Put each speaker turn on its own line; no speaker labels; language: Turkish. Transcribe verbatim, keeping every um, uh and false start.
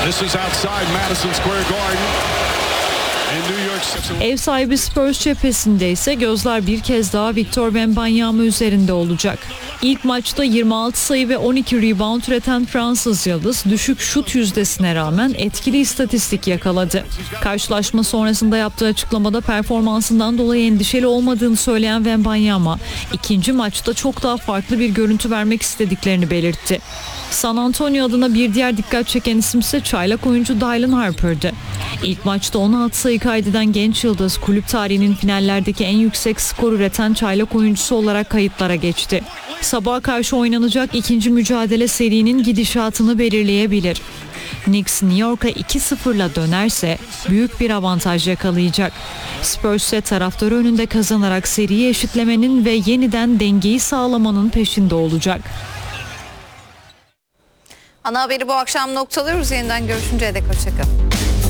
This is outside Madison Square Garden.
Ev sahibi Spurs cephesinde ise gözler bir kez daha Victor Wembanyama üzerinde olacak. İlk maçta yirmi altı sayı ve on iki rebound üreten Fransız yıldız düşük şut yüzdesine rağmen etkili istatistik yakaladı. Karşılaşma sonrasında yaptığı açıklamada performansından dolayı endişeli olmadığını söyleyen Wembanyama, ikinci maçta çok daha farklı bir görüntü vermek istediklerini belirtti. San Antonio adına bir diğer dikkat çeken isim ise çaylak oyuncu Dylan Harper'dı. İlk maçta on altı sayı kaydeden genç yıldız kulüp tarihinin finallerdeki en yüksek skor üreten çaylak oyuncusu olarak kayıtlara geçti. Sabaha karşı oynanacak ikinci mücadele serinin gidişatını belirleyebilir. Knicks New York'a iki sıfırla dönerse büyük bir avantaj yakalayacak. Spurs ise taraftarı önünde kazanarak seriyi eşitlemenin ve yeniden dengeyi sağlamanın peşinde olacak.
Ana haberi bu akşam noktalıyoruz. Yeniden görüşünceye dek hoşçakalın.